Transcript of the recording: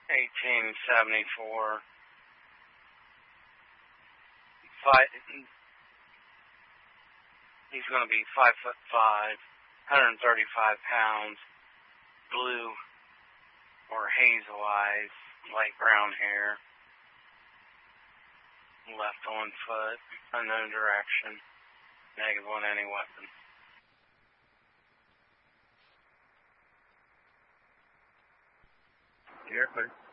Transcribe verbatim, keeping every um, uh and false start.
eighteen seventy-four. Five, he's going to be five foot five, one hundred thirty-five pounds, blue or hazel eyes, light brown hair, left on foot, unknown direction, negative on any weapon. You're clear.